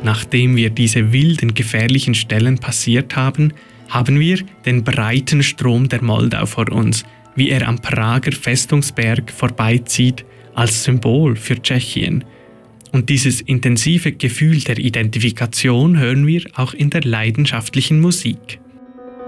Nachdem wir diese wilden, gefährlichen Stellen passiert haben, haben wir den breiten Strom der Moldau vor uns, wie er am Prager Festungsberg vorbeizieht, als Symbol für Tschechien. Und dieses intensive Gefühl der Identifikation hören wir auch in der leidenschaftlichen Musik.